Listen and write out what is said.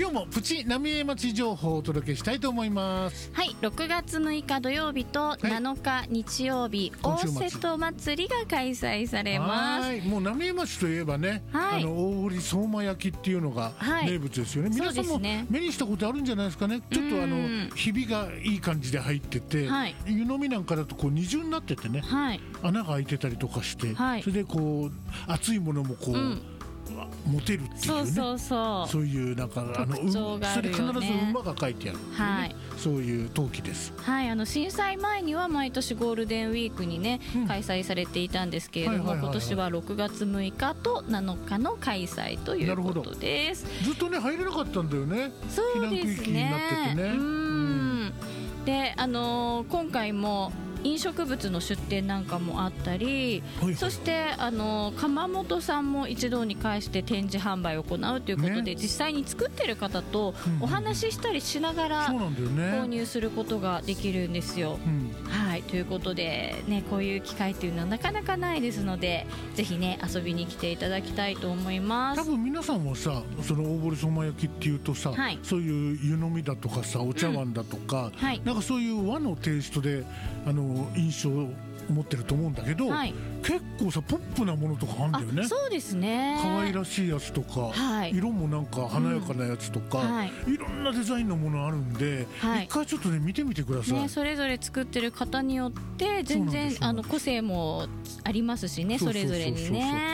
今日もプチ浪江町情報をお届けしたいと思います。 はい、6月6日土曜日と7日日曜日、大瀬戸祭りが開催されます。 はい、もう浪江町といえばね、大堀相馬焼きっていうのが名物ですよね。皆さんも目にしたことあるんじゃないですかね。ちょっとひびがいい感じで入ってて、湯飲みなんかだとこう二重になっててね、穴が開いてたりとかして、それでこう熱いものもこう、持てるっていうね、そういうなんか特徴があるよね。 それ必ず馬が書いてあるっていうね、そういう陶器です。 はい、震災前には毎年ゴールデンウィークにね、開催されていたんですけれども、今年は6月6日と7日の開催ということです。 ずっとね入れなかったんだよね。 そうですね、 避難区域になっててね。 で今回も飲食物の出店なんかもあったり、そして窯元さんも一堂に会して展示販売を行うということで、実際に作ってる方とお話ししたりしながら購入することができるんですよ。はい、ということで、ね、こういう機会っていうのはなかなかないですので、ぜひね遊びに来ていただきたいと思います。 多分皆さんもさ、その大堀相馬焼きっていうとさ、そういう湯飲みだとかさ、お茶碗だとか、なんかそういう和のテイストで印象を持ってると思うんだけど、結構さポップなものとかあるんだよね。 そうですね、 可愛らしいやつとか、色もなんか華やかなやつとか、いろんなデザインのものあるんで、一回ちょっとね見てみてください。 それぞれ作ってる方によって全然個性もありますしね、それぞれにね。